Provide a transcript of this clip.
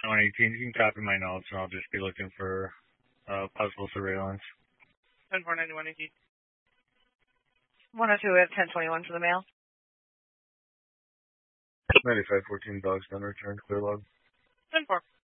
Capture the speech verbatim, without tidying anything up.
one eighteen, you can copy my notes, and I'll just be looking for uh, possible surveillance. ten four ninety-one eighteen. one oh two, we have ten twenty-one for the mail. ninety-five fourteen, dogs done returned, clear log. ten four.